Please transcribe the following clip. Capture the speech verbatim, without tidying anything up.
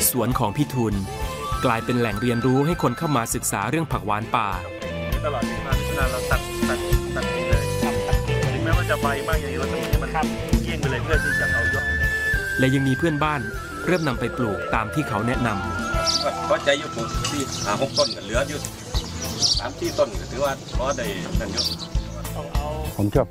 สวนของพี่ทุนกลายเป็นแหล่งเรียนรู้ให้คนเข้ามาศึกษาเรื่องผักหวานป่าตลอดที่มาพิจารณาเราตัดตัดตัดทิ้งเลยถึงแม้ว่าจะใบมากอย่างนี้เราต้องให้มันเยี่ยงไปเลยเพื่อที่จะเอายอดและยังมีเพื่อนบ้านเริ่มนำไปปลูกตามที่เขาแนะนำก็ใจอยู่ปลูกที่หาหกต้นกันเหลืออยู่สามที่ต้นก็ถือว่าพอได้นั่นอยู่ผมชอบ